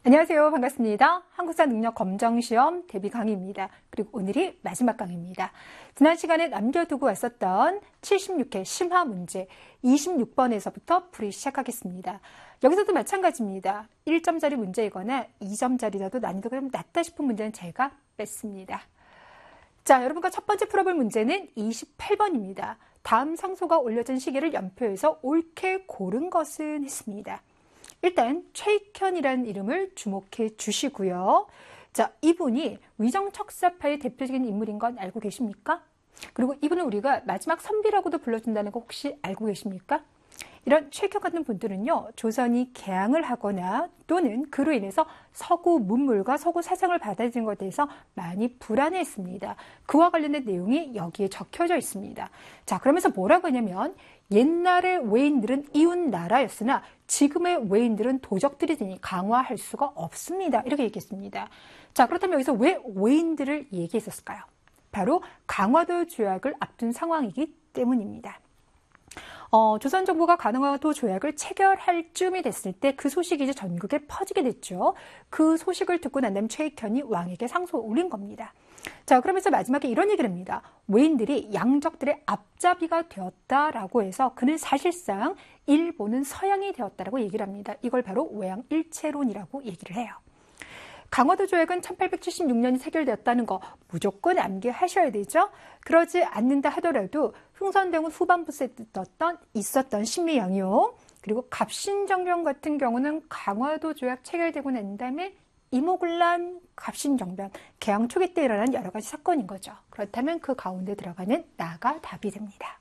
안녕하세요. 반갑습니다. 한국사 능력 검정시험 대비 강의입니다. 그리고 오늘이 마지막 강의입니다. 지난 시간에 남겨두고 왔었던 76회 심화 문제 26번에서부터 풀이 시작하겠습니다. 여기서도 마찬가지입니다. 1점짜리 문제이거나 2점짜리라도 난이도가 좀 낮다 싶은 문제는 제가 뺐습니다. 자, 여러분과 첫 번째 풀어볼 문제는 28번입니다. 다음 상소가 올려진 시기를 연표해서 옳게 고른 것은 했습니다. 일단 최익현이라는 이름을 주목해 주시고요. 자, 이분이 위정척사파의 대표적인 인물인 건 알고 계십니까? 그리고 이분을 우리가 마지막 선비라고도 불러준다는 거 혹시 알고 계십니까? 이런 최익현 같은 분들은요, 조선이 개항을 하거나 또는 그로 인해서 서구 문물과 서구 사상을 받아들인 것에 대해서 많이 불안해했습니다. 그와 관련된 내용이 여기에 적혀져 있습니다. 자, 그러면서 뭐라고 하냐면 옛날의 외인들은 이웃 나라였으나 지금의 외인들은 도적들이 되니 강화할 수가 없습니다. 이렇게 얘기했습니다. 자, 그렇다면 여기서 왜 외인들을 얘기했었을까요? 바로 강화도 조약을 앞둔 상황이기 때문입니다. 조선 정부가 강화도 조약을 체결할 쯤이 됐을 때 그 소식이 이제 전국에 퍼지게 됐죠. 그 소식을 듣고 난 다음에 최익현이 왕에게 상소를 올린 겁니다. 자, 그러면서 마지막에 이런 얘기를 합니다. 외인들이 양적들의 앞잡이가 되었다라고 해서 그는 사실상 일본은 서양이 되었다라고 얘기를 합니다. 이걸 바로 외양일체론이라고 얘기를 해요. 강화도 조약은 1876년이 체결되었다는 거 무조건 암기하셔야 되죠. 그러지 않는다 하더라도 흥선대원 후반부에 있었던 신미양요. 그리고 갑신정변 같은 경우는 강화도 조약 체결되고 난 다음에 이모군란, 갑신정변, 개항 초기 때 일어난 여러 가지 사건인 거죠. 그렇다면 그 가운데 들어가는 나가 답이 됩니다.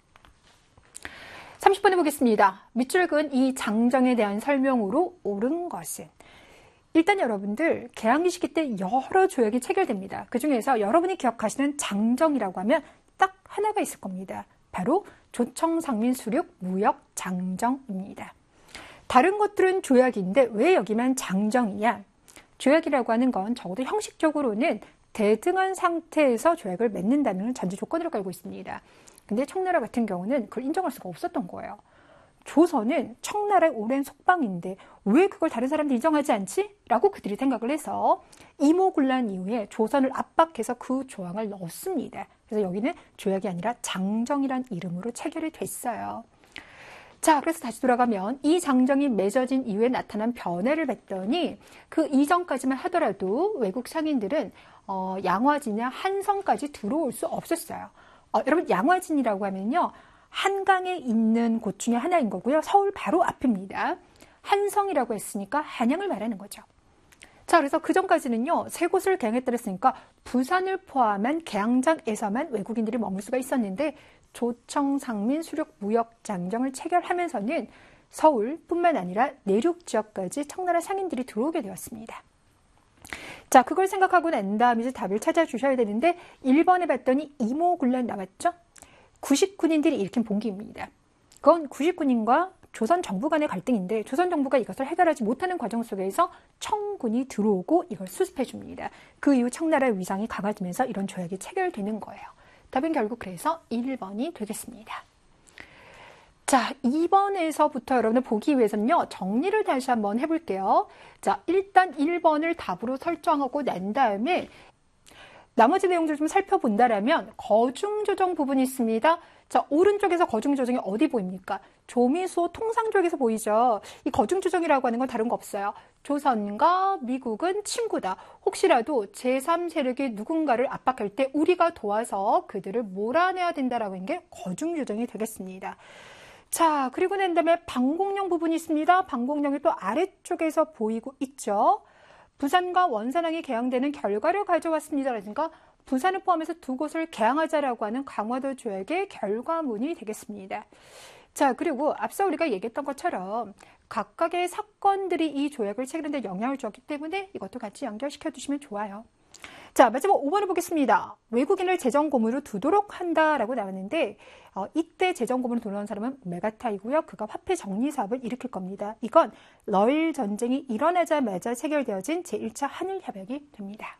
30번에 보겠습니다. 밑줄 그은 이 장정에 대한 설명으로 옳은 것은? 일단 여러분들 개항기 시기 때 여러 조약이 체결됩니다. 그중에서 여러분이 기억하시는 장정이라고 하면 딱 하나가 있을 겁니다. 바로 조청상민수륙 무역장정입니다. 다른 것들은 조약인데 왜 여기만 장정이냐? 조약이라고 하는 건 적어도 형식적으로는 대등한 상태에서 조약을 맺는다는 전제 조건으로 깔고 있습니다. 근데 청나라 같은 경우는 그걸 인정할 수가 없었던 거예요. 조선은 청나라의 오랜 속방인데 왜 그걸 다른 사람들이 인정하지 않지? 라고 그들이 생각을 해서 이모군란 이후에 조선을 압박해서 그 조항을 넣었습니다. 그래서 여기는 조약이 아니라 장정이란 이름으로 체결이 됐어요. 자, 그래서 다시 돌아가면 이 장정이 맺어진 이후에 나타난 변화를 봤더니 그 이전까지만 하더라도 외국 상인들은 양화진이나 한성까지 들어올 수 없었어요. 여러분 양화진이라고 하면요. 한강에 있는 곳 중에 하나인 거고요. 서울 바로 앞입니다. 한성이라고 했으니까 한양을 말하는 거죠. 자, 그래서 그 전까지는요. 세 곳을 개항했다 했으니까 부산을 포함한 개항장에서만 외국인들이 머물 수가 있었는데 조청상민 수륙 무역장정을 체결하면서는 서울뿐만 아니라 내륙 지역까지 청나라 상인들이 들어오게 되었습니다. 자, 그걸 생각하고 난 다음에 이제 답을 찾아주셔야 되는데 1번에 봤더니 이모군란 나왔죠? 99인들이 일으킨 봉기입니다. 그건 99인과 조선 정부 간의 갈등인데 조선 정부가 이것을 해결하지 못하는 과정 속에서 청군이 들어오고 이걸 수습해 줍니다. 그 이후 청나라의 위상이 강화되면서 이런 조약이 체결되는 거예요. 답은 결국 그래서 1번이 되겠습니다. 자, 2번에서부터 여러분들 보기 위해서는요. 정리를 다시 한번 해볼게요. 자, 일단 1번을 답으로 설정하고 난 다음에 나머지 내용들을 좀 살펴본다라면 거중조정 부분이 있습니다. 자, 오른쪽에서 거중조정이 어디 보입니까? 조미소 통상조약에서 보이죠. 이 거중조정이라고 하는 건 다른 거 없어요. 조선과 미국은 친구다. 혹시라도 제3세력이 누군가를 압박할 때 우리가 도와서 그들을 몰아내야 된다라고 하는 게 거중조정이 되겠습니다. 자, 그리고 난 다음에 방공령 부분이 있습니다. 방공령이 또 아래쪽에서 보이고 있죠. 부산과 원산항이 개항되는 결과를 가져왔습니다. 그러니까 부산을 포함해서 두 곳을 개항하자라고 하는 강화도 조약의 결과문이 되겠습니다. 자, 그리고 앞서 우리가 얘기했던 것처럼 각각의 사건들이 이 조약을 체결하는 데 영향을 주었기 때문에 이것도 같이 연결시켜 두시면 좋아요. 자, 마지막 5번을 보겠습니다. 외국인을 재정고문으로 두도록 한다라고 나왔는데 이때 재정고문으로 돌아온 사람은 메가타이고요. 그가 화폐 정리 사업을 일으킬 겁니다. 이건 러일 전쟁이 일어나자마자 체결되어진 제1차 한일협약이 됩니다.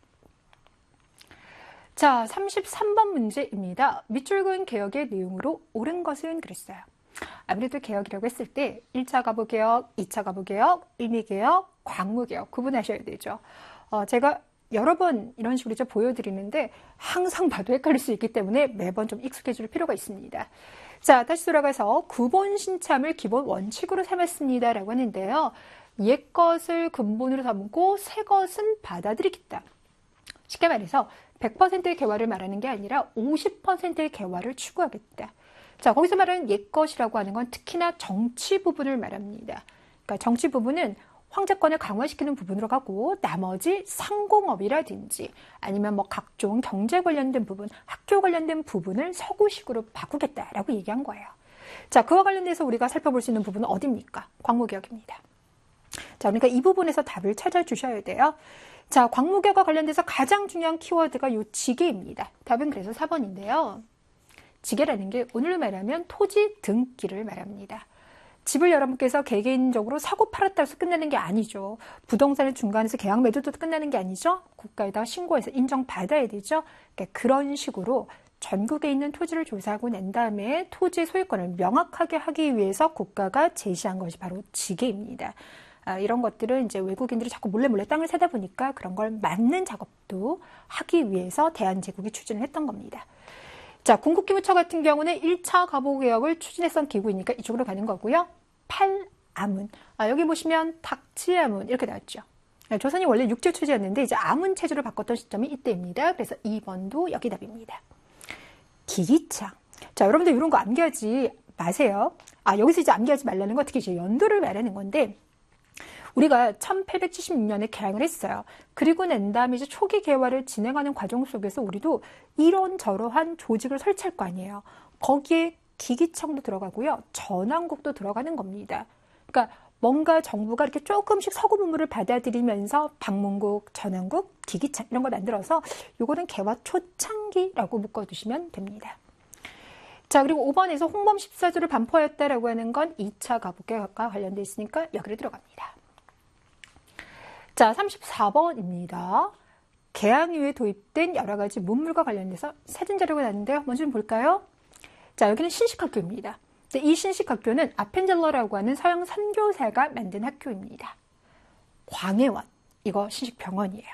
자, 33번 문제입니다. 밑줄 그은 개혁의 내용으로 옳은 것은 그랬어요. 아무래도 개혁이라고 했을 때 1차 가부개혁, 2차 가부개혁, 의미개혁, 광무개혁 구분하셔야 되죠. 제가 여러 번 이런 식으로 이제 보여드리는데 항상 봐도 헷갈릴 수 있기 때문에 매번 좀 익숙해질 필요가 있습니다. 자, 다시 돌아가서 구본 신참을 기본 원칙으로 삼았습니다라고 하는데요. 옛것을 근본으로 삼고 새것은 받아들이겠다. 쉽게 말해서 100%의 개화를 말하는 게 아니라 50%의 개화를 추구하겠다. 자, 거기서 말하는 옛것이라고 하는 건 특히나 정치 부분을 말합니다. 그러니까 정치 부분은 황제권을 강화시키는 부분으로 가고 나머지 상공업이라든지 아니면 뭐 각종 경제 관련된 부분, 학교 관련된 부분을 서구식으로 바꾸겠다라고 얘기한 거예요. 자, 그와 관련돼서 우리가 살펴볼 수 있는 부분은 어디입니까? 광무개혁입니다. 자, 그러니까 이 부분에서 답을 찾아주셔야 돼요. 자, 광무개혁과 관련돼서 가장 중요한 키워드가 요 지계입니다. 답은 그래서 4번인데요. 지계라는 게 오늘로 말하면 토지 등기를 말합니다. 집을 여러분께서 개개인적으로 사고 팔았다 해서 끝나는 게 아니죠. 부동산을 중간에서 계약 매도도 끝나는 게 아니죠. 국가에다가 신고해서 인정받아야 되죠. 그러니까 그런 식으로 전국에 있는 토지를 조사하고 난 다음에 토지 소유권을 명확하게 하기 위해서 국가가 제시한 것이 바로 지계입니다. 이런 것들은 이제 외국인들이 자꾸 몰래 땅을 사다 보니까 그런 걸 막는 작업도 하기 위해서 대한제국이 추진을 했던 겁니다. 자, 군국기무처 같은 경우는 1차 가보개혁을 추진했던 기구이니까 이쪽으로 가는 거고요. 팔아문. 여기 보시면 닥치아문 이렇게 나왔죠. 조선이 원래 육제체제였는데 이제 아문 체제로 바꿨던 시점이 이때입니다. 그래서 2번도 여기 답입니다. 기기창. 자, 여러분들 이런 거 암기하지 마세요. 여기서 이제 암기하지 말라는 거 특히 이제 연도를 말하는 건데 우리가 1876년에 개항을 했어요. 그리고 난 다음에 이제 초기 개화를 진행하는 과정 속에서 우리도 이런저러한 조직을 설치할 거 아니에요. 거기에 기기청도 들어가고요. 전왕국도 들어가는 겁니다. 그러니까 뭔가 정부가 이렇게 조금씩 서구 문물을 받아들이면서 방문국, 전왕국, 기기청 이런 걸 만들어서 요거는 개화 초창기라고 묶어두시면 됩니다. 자, 그리고 5번에서 홍범 14조를 반포하였다라고 하는 건 2차 가보개혁과 관련돼 있으니까 여기로 들어갑니다. 자, 34번입니다. 개항 이후에 도입된 여러 가지 문물과 관련돼서 사진 자료가 나왔는데요. 먼저 좀 볼까요? 자, 여기는 신식학교입니다. 이 신식학교는 아펜젤러라고 하는 서양 선교사가 만든 학교입니다. 광해원, 이거 신식병원이에요.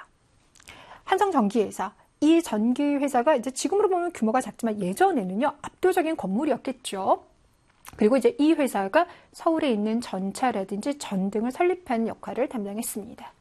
한성전기회사, 이 전기회사가 이제 지금으로 보면 규모가 작지만 예전에는요, 압도적인 건물이었겠죠. 그리고 이제 이 회사가 서울에 있는 전차라든지 전등을 설립하는 역할을 담당했습니다.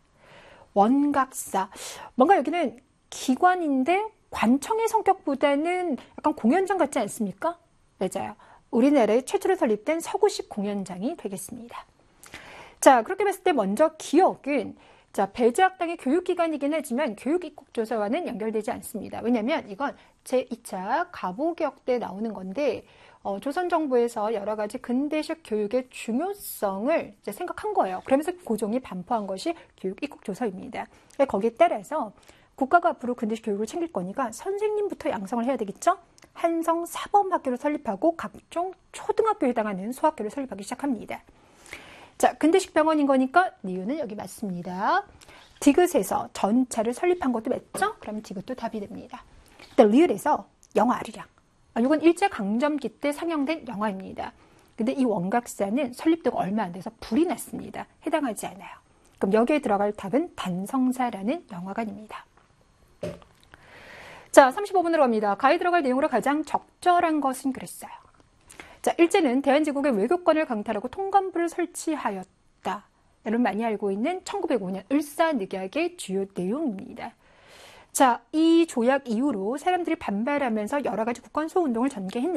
원각사, 뭔가 여기는 기관인데 관청의 성격보다는 약간 공연장 같지 않습니까? 맞아요. 우리나라에 최초로 설립된 서구식 공연장이 되겠습니다. 자, 그렇게 봤을 때 먼저 기억은 자, 배제학당의 교육기관이긴 하지만 교육입국조사와는 연결되지 않습니다. 왜냐하면 이건 제2차 가보개혁 때 나오는 건데 조선정부에서 여러 가지 근대식 교육의 중요성을 이제 생각한 거예요. 그러면서 고종이 반포한 것이 교육입국조서입니다. 거기에 따라서 국가가 앞으로 근대식 교육을 챙길 거니까 선생님부터 양성을 해야 되겠죠? 한성 사범학교를 설립하고 각종 초등학교에 해당하는 소학교를 설립하기 시작합니다. 자, 근대식 병원인 거니까 이유는 여기 맞습니다. 디귿에서 전차를 설립한 것도 맞죠? 그러면 디귿도 답이 됩니다. 일단 리을에서 영화 아리랑. 이건 일제강점기 때 상영된 영화입니다. 근데 이 원각사는 설립되고 얼마 안 돼서 불이 났습니다. 해당하지 않아요. 그럼 여기에 들어갈 답은 단성사라는 영화관입니다. 자, 35번으로 갑니다. 가에 들어갈 내용으로 가장 적절한 것은 그랬어요. 자, 일제는 대한제국의 외교권을 강탈하고 통감부를 설치하였다. 여러분 많이 알고 있는 1905년 을사늑약의 주요 내용입니다. 자, 이 조약 이후로 사람들이 반발하면서 여러 가지 국권수호 운동을 전개했는데